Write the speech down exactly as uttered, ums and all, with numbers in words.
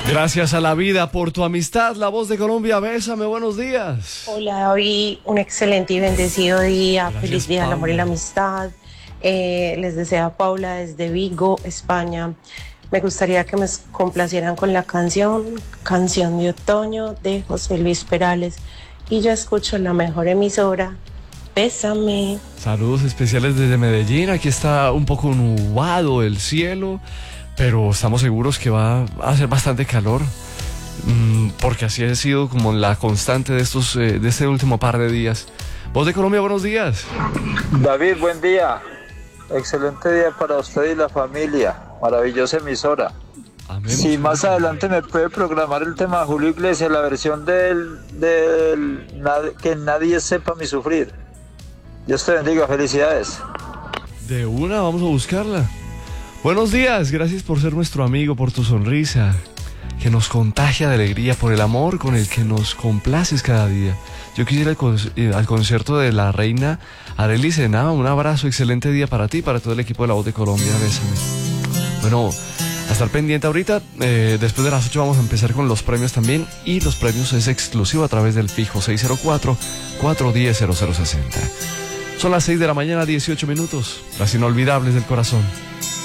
Gracias a la vida por tu amistad. La voz de Colombia, bésame, buenos días. Hola David, un excelente y bendecido día. Gracias, Feliz día del amor y la Paula. amistad. Eh, les desea Paula desde Vigo, España. Me gustaría que me complacieran con la canción, Canción de Otoño de José Luis Perales. Y yo escucho la mejor emisora. Bésame. Saludos especiales desde Medellín. Aquí está un poco nublado el cielo, pero estamos seguros que va a hacer bastante calor, mmm, porque así ha sido como la constante de estos, eh, de este último par de días. Voz de Colombia, buenos días. David, buen día. Excelente día para usted y la familia. Maravillosa emisora. Amén. Si más adelante me puede programar el tema de Julio Iglesias, la versión del, del nad- que nadie sepa mi sufrir. Dios te bendiga, felicidades. De una, vamos a buscarla. Buenos días, gracias por ser nuestro amigo, por tu sonrisa, que nos contagia de alegría, por el amor con el que nos complaces cada día. Yo quisiera ir al, con- eh, al concierto de la reina Arely Senao. Un abrazo, excelente día para ti, para todo el equipo de La Voz de Colombia, bésame. Bueno, a estar pendiente ahorita, eh, después de las ocho vamos a empezar con los premios también, y los premios es exclusivo a través del fijo seis cero cuatro, cuatro uno cero, cero cero seis cero. Son las seis de la mañana, dieciocho minutos, las inolvidables del corazón.